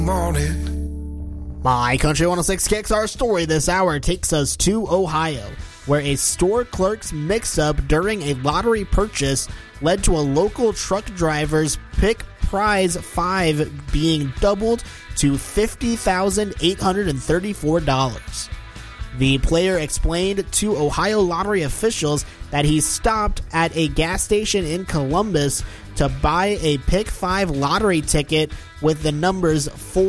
My Country 106 Kicks. Our story this hour takes us to Ohio, where a store clerk's mix-up during a lottery purchase led to a local truck driver's pick prize 5 being doubled to $50,834. The player explained to Ohio lottery officials that he stopped at a gas station in Columbus to buy a Pick 5 lottery ticket with the numbers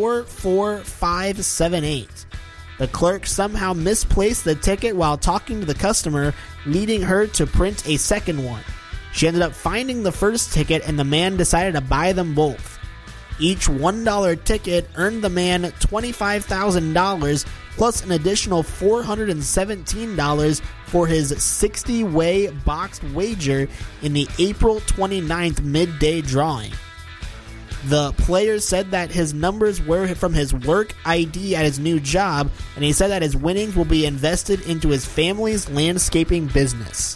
44578. The clerk somehow misplaced the ticket while talking to the customer, leading her to print a second one. She ended up finding the first ticket, and the man decided to buy them both. Each $1 ticket earned the man $25,000 plus an additional $417 for his 60-way boxed wager in the April 29th midday drawing. The player said that his numbers were from his work ID at his new job, and he said that his winnings will be invested into his family's landscaping business.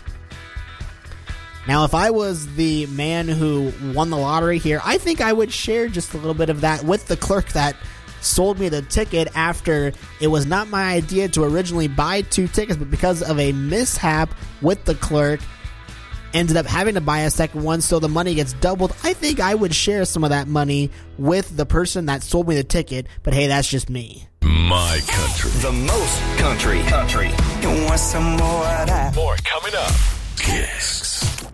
Now, if I was the man who won the lottery here, I think I would share just a little bit of that with the clerk that sold me the ticket after it was not my idea to originally buy 2 tickets, but because of a mishap with the clerk, ended up having to buy a second one, so the money gets doubled. I think I would share some of that money with the person that sold me the ticket, but hey, that's just me. My Country. The most country. You want some more of that? More coming up. Kicks.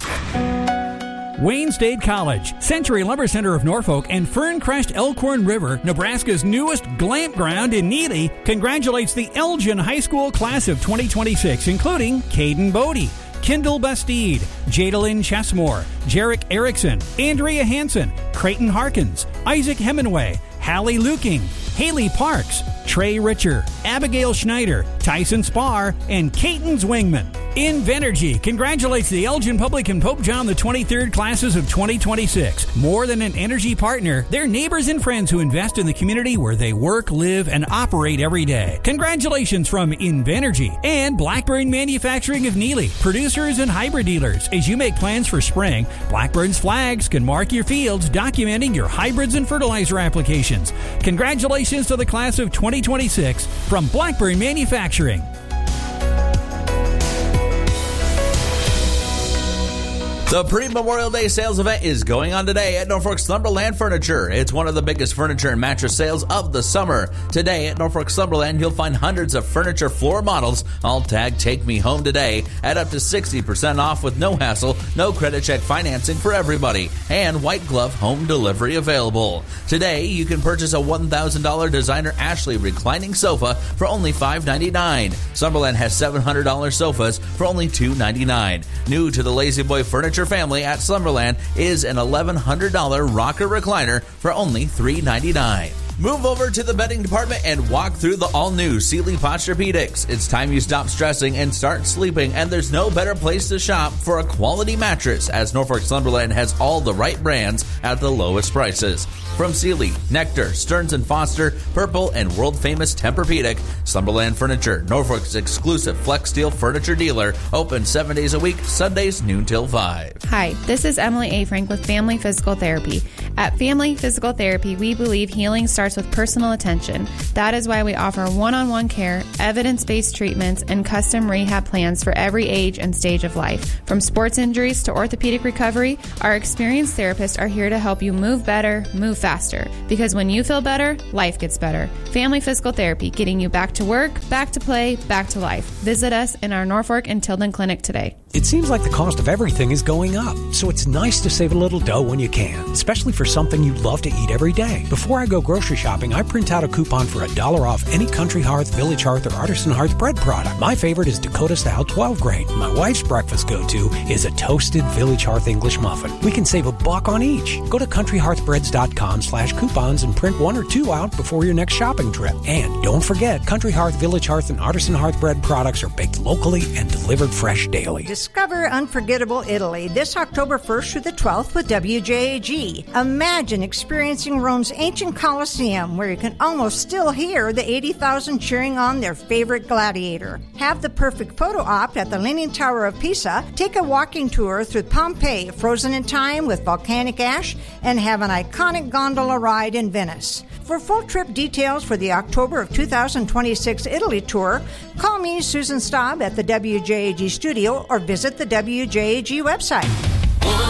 Wayne State College, Century Lumber Center of Norfolk, and Ferncrest Elkhorn River, Nebraska's newest glamp ground in Neely, congratulates the Elgin High School class of 2026, including Caden Bodie, Kendall Bastide, Jadalyn Chesmore, Jarek Erickson, Andrea Hansen, Creighton Harkins, Isaac Hemingway, Hallie Luking, Haley Parks, Trey Richer, Abigail Schneider, Tyson Spar, and Caton Zwingman. Invenergy congratulates the Elgin Public and Pope John the 23rd classes of 2026. More than an energy partner, they're neighbors and friends who invest in the community where they work, live, and operate every day. Congratulations from Invenergy and Blackburn Manufacturing of Neely, producers and hybrid dealers. As you make plans for spring, Blackburn's flags can mark your fields, documenting your hybrids and fertilizer applications. Congratulations to the class of 2026 from Blackburn Manufacturing. The pre-Memorial Day sales event is going on today at Norfolk Slumberland Furniture. It's one of the biggest furniture and mattress sales of the summer. Today at Norfolk Slumberland, you'll find hundreds of furniture floor models, all tagged Take Me Home Today, at up to 60% off with no hassle, no credit check financing for everybody, and white glove home delivery available. Today, you can purchase a $1,000 designer Ashley reclining sofa for only $599. Slumberland has $700 sofas for only $299. New to the Lazy Boy Furniture family at Slumberland is an $1,100 rocker recliner for only $399. Move over to the bedding department and walk through the all-new Sealy Posturepedics. It's time you stop stressing and start sleeping, and there's no better place to shop for a quality mattress, as Norfolk Slumberland has all the right brands at the lowest prices. From Sealy, Nectar, Stearns & Foster, Purple, and world-famous Tempur-Pedic, Slumberland Furniture, Norfolk's exclusive Flex Steel furniture dealer, open 7 days a week, Sundays noon till 5. Hi, this is Emily A. Frank with Family Physical Therapy. At Family Physical Therapy, we believe healing starts with personal attention. That is why we offer one-on-one care, evidence-based treatments, and custom rehab plans for every age and stage of life. From sports injuries to orthopedic recovery, our experienced therapists are here to help you move better, move faster. Because when you feel better, life gets better. Family Physical Therapy, getting you back to work, back to play, back to life. Visit us in our Norfolk and Tilden clinic today. It seems like the cost of everything is going up, so it's nice to save a little dough when you can, especially for something you love to eat every day. Before I go grocery shopping, I print out a coupon for $1 off any Country Hearth, Village Hearth, or Artisan Hearth bread product. My favorite is Dakota Style 12 grain. My wife's breakfast go-to is a toasted Village Hearth English muffin. We can save $1 on each. Go to countryhearthbreads.com/coupons and print 1 or 2 out before your next shopping trip. And don't forget, Country Hearth, Village Hearth, and Artisan Hearth bread products are baked locally and delivered fresh daily. Discover unforgettable Italy this October 1st through the 12th with WJAG. Imagine experiencing Rome's ancient Colosseum, where you can almost still hear the 80,000 cheering on their favorite gladiator. Have the perfect photo op at the Leaning Tower of Pisa, take a walking tour through Pompeii, frozen in time with volcanic ash, and have an iconic gondola ride in Venice. For full trip details for the October of 2026 Italy tour, call me, Susan Staub, at the WJAG studio or visit the WJAG website.